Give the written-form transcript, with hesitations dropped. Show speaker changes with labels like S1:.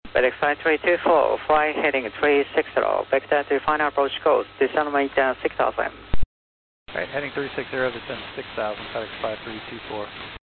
S1: FedEx 5324, fly heading 360, vector to final approach course, decelerate 6000.
S2: Alright, heading 360, descend 6000, FedEx 5324.